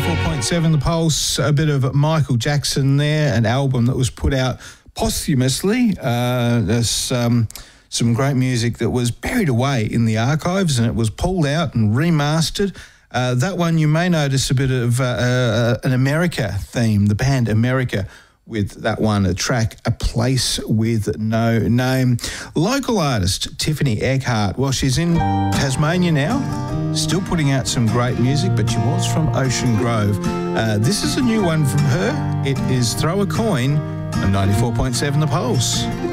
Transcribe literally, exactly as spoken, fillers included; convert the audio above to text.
ninety-four point seven The Pulse, a bit of Michael Jackson there, an album that was put out posthumously. Uh, there's um, some great music that was buried away in the archives and it was pulled out and remastered. Uh, that one you may notice a bit of uh, uh, an America theme, the band America, with that one, a track, A Place With No Name. Local artist Tiffany Eckhart, well, she's in Tasmania now, still putting out some great music, but she was from Ocean Grove. Uh, this is a new one from her. It is Throw a Coin on ninety-four point seven The Pulse.